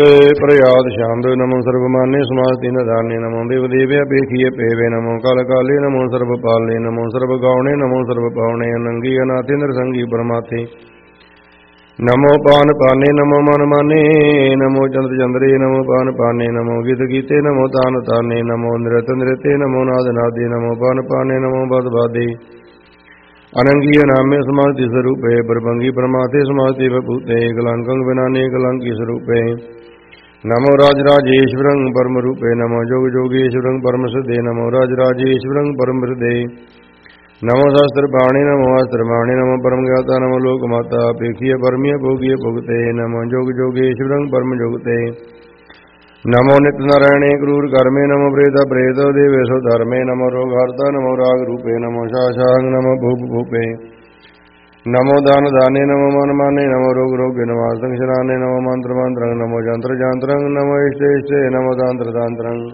प्रयाद श्याम नमो सर्वमान्य समाज तीन धान्य नमो देव देव्य पेखिए पेवे नमो काल काले नमो सर्व पालने नमो सर्व गौणे नमो सर्व पावने अनंगी अनाथेन्द्र संगी परमाथे नमो पान पाने नमो मन माने नमो चंद्र चंद्रे नमो पान पाने नमो गीत गीते नमो तान ताने नमो नृत नृत्य नमो नाद नादे नमो पान पाने नमो बद बादे अनंगी अनाम्य समाधि स्वरूपे प्रभंगी परमाथे समाधि भूते कलंकं विनाने कलंकी स्वरूपे नमो राजराजेश्वरं परम रूपे नमो जोग जोगेश्वरं परम सिद्धे नमो राजराजेश्वरं परम हृदे नमो शास्त्र पाणे नमो अस्त्र पाणे नमो परम ज्ञाता नमो लोक माता पेखिय परमीय भोगिय भुगते नमो जोग जोगेश्वरं परम जोगते नमो नित्य नारायणे क्रूर कर्मे नमो प्रेत प्रेत देवेशो धर्मे नमो रोगार्ता नमो राग रूपे नमो शाशांग नमो भूप भूपे नमो दान दाने नमो मन माने नमो रोग रोगे नमो संशनाने नमो मंत्र मंत्रं नमो जंत्र जंत्रं नमो इष्टे इष्टे नमो तांत्र तांत्रं